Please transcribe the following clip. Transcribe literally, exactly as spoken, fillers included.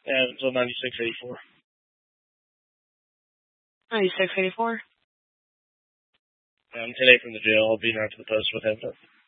Yeah, until ninety-six eighty-four. ninety-six eighty-four? Um, today from the jail, I'll be down to the post with him.